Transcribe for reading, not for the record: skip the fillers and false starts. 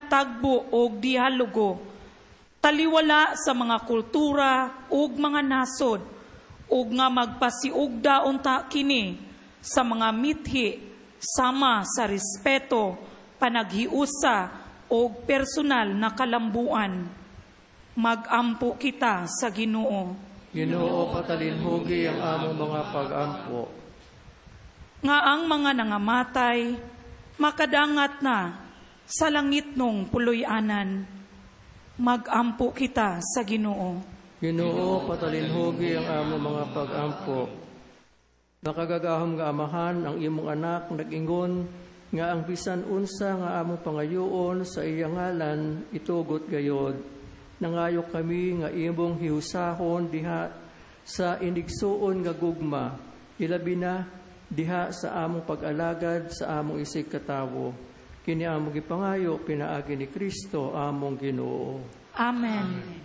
nagtagbo og dialogo, taliwala sa mga kultura ug mga nasod, ug nga magpasiugda unta kini sa mga mithi sama sa respeto, panaghiusa ug personal na kalambuan. Magampo kita sa Ginoo. Ginoo, patalinhugi ang among mga pag-ampo. Nga ang mga nangamatay makadangat na sa langit nung puloy-anan. Magampo kita sa Ginoo. Ginoo, patalinhugi ang among mga pag-ampo. Nakagagahom nga amahan ang imong anak nag-ingon nga ang bisan unsa nga among pangayoon sa iyang ngalan itugot gayod. Nangayo kami nga imong hiusahon diha sa inigsuon nga gugma, ilabi na diha sa among pag-alagad sa among isig katawo. Kini among gipangayo pinaagi ni Kristo among Ginoo. Amen.